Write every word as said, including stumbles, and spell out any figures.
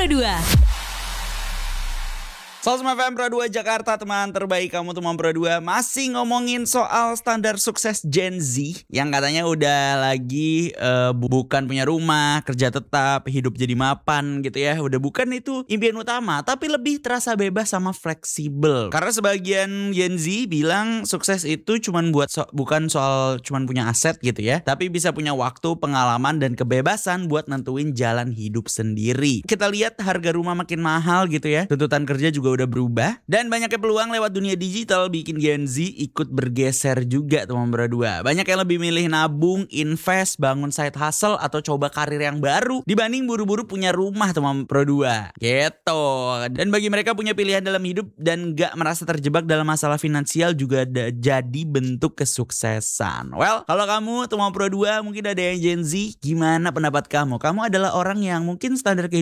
Pro dua. Sosma F M Pro dua Jakarta, teman terbaik kamu teman Pro dua. Masih ngomongin soal standar sukses Gen Z yang katanya udah lagi uh, bukan punya rumah, kerja tetap, hidup jadi mapan gitu ya. Udah bukan itu impian utama, tapi lebih terasa bebas sama fleksibel. Karena sebagian Gen Z bilang sukses itu cuman buat so- bukan soal cuman punya aset gitu ya, tapi bisa punya waktu, pengalaman dan kebebasan buat nentuin jalan hidup sendiri. Kita lihat harga rumah makin mahal gitu ya. Tuntutan kerja juga udah berubah dan banyaknya peluang lewat dunia digital bikin Gen Z ikut bergeser juga teman berdua. Banyak yang lebih milih nabung, invest, bangun side hustle atau coba karir yang baru dibanding buru-buru punya rumah teman berdua. Gitu. Dan bagi mereka punya pilihan dalam hidup dan gak merasa terjebak dalam masalah finansial juga ada jadi bentuk kesuksesan. Well, kalau kamu teman Pro dua mungkin ada yang Gen Z, gimana pendapat kamu? Kamu adalah orang yang mungkin standar kehidupan